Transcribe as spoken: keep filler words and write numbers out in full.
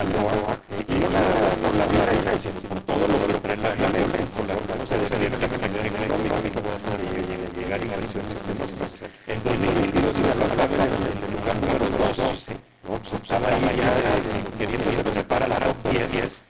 Sinaloa, y no la, no la violencia, sino todo lo que trae la violencia, con la cosa de salir de la mentalidad económica, de llegar y condiciones en dos mil veintidós y las bajas en el lugar número doce, ¿no? Pues estaba ahí ya queriendo preparar la top diez